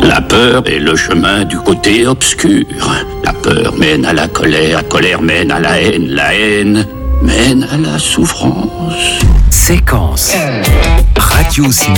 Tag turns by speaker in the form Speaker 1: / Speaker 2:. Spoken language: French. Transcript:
Speaker 1: La peur est le chemin du côté obscur. La peur mène à la colère mène à la haine mène à la souffrance.
Speaker 2: Séquence. Radio Cinéma.